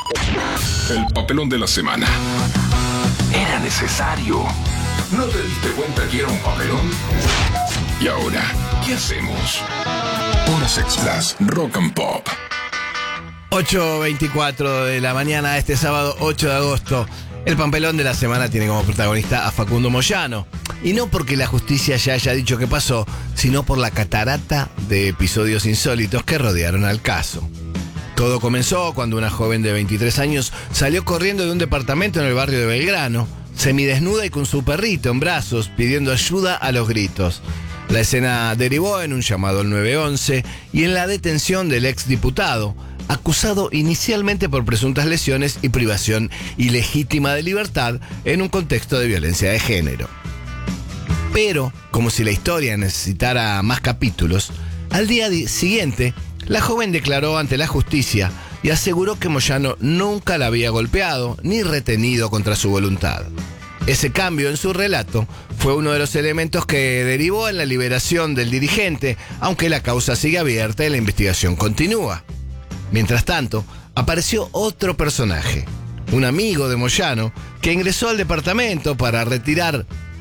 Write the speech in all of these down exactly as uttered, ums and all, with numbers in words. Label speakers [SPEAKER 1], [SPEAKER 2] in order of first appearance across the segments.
[SPEAKER 1] El papelón de la semana. Era necesario. ¿No te diste cuenta que era un papelón? Y ahora, ¿qué hacemos? Horas extras, Rock and Pop.
[SPEAKER 2] ocho veinticuatro de la mañana, este sábado ocho de agosto. El papelón de la semana tiene como protagonista a Facundo Moyano. Y no porque la justicia ya haya dicho qué pasó, sino por la catarata de episodios insólitos que rodearon al caso. Todo comenzó cuando una joven de veintitrés años salió corriendo de un departamento en el barrio de Belgrano, semidesnuda y con su perrito en brazos, pidiendo ayuda a los gritos. La escena derivó en un llamado al nueve once y en la detención del exdiputado, acusado inicialmente por presuntas lesiones y privación ilegítima de libertad en un contexto de violencia de género. Pero, como si la historia necesitara más capítulos, al día siguiente, la joven declaró ante la justicia y aseguró que Moyano nunca la había golpeado ni retenido contra su voluntad. Ese cambio en su relato fue uno de los elementos que derivó en la liberación del dirigente, aunque la causa sigue abierta y la investigación continúa. Mientras tanto, apareció otro personaje, un amigo de Moyano, que ingresó al departamento para retirar...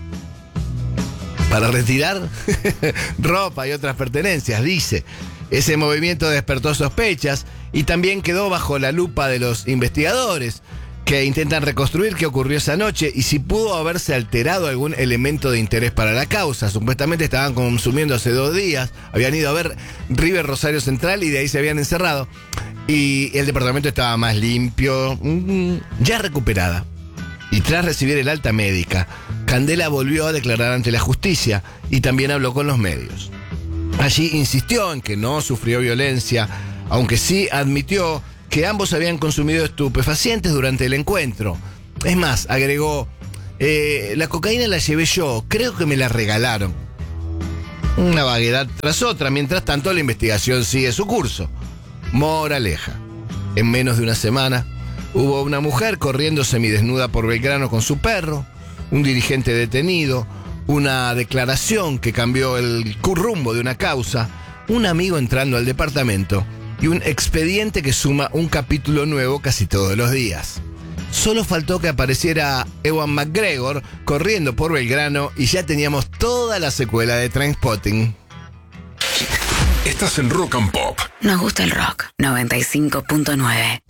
[SPEAKER 2] para retirar ropa y otras pertenencias, dice. Ese movimiento despertó sospechas y también quedó bajo la lupa de los investigadores, que intentan reconstruir qué ocurrió esa noche y si pudo haberse alterado algún elemento de interés para la causa. Supuestamente estaban consumiendo hace dos días, habían ido a ver River Rosario Central y de ahí se habían encerrado. Y el departamento estaba más limpio, ya recuperada. Y tras recibir el alta médica, Candela volvió a declarar ante la justicia y también habló con los medios. Allí insistió en que no sufrió violencia, aunque sí admitió que ambos habían consumido estupefacientes durante el encuentro. Es más, agregó, eh, la cocaína la llevé yo, creo que me la regalaron. Una vaguedad tras otra, mientras tanto la investigación sigue su curso. Moraleja, en menos de una semana hubo una mujer corriendo semidesnuda por Belgrano con su perro, un dirigente detenido, una declaración que cambió el rumbo de una causa, un amigo entrando al departamento y un expediente que suma un capítulo nuevo casi todos los días. Solo faltó que apareciera Ewan McGregor corriendo por Belgrano y ya teníamos toda la secuela de Trainspotting.
[SPEAKER 1] Estás en Rock and Pop.
[SPEAKER 3] Nos gusta el rock. noventa y cinco punto nueve.